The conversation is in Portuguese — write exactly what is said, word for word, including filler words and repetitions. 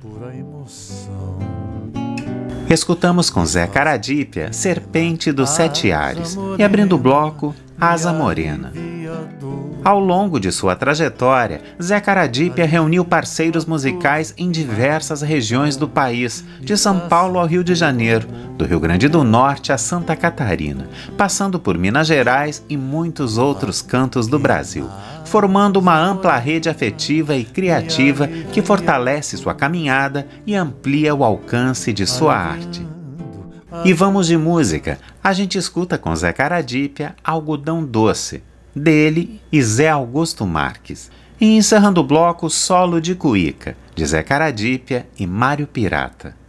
Escutamos com Zé Caradípia Serpente dos Sete Ares e, abrindo o bloco, Asa Morena. Ao longo de sua trajetória, Zé Caradípia reuniu parceiros musicais em diversas regiões do país, de São Paulo ao Rio de Janeiro, do Rio Grande do Norte a Santa Catarina, passando por Minas Gerais e muitos outros cantos do Brasil, formando uma ampla rede afetiva e criativa que fortalece sua caminhada e amplia o alcance de sua arte. E vamos de música. A gente escuta com Zé Caradípia Algodão Doce, dele e Zé Augusto Marques. E encerrando o bloco, Solo de Cuíca, de Zé Caradípia e Mário Pirata.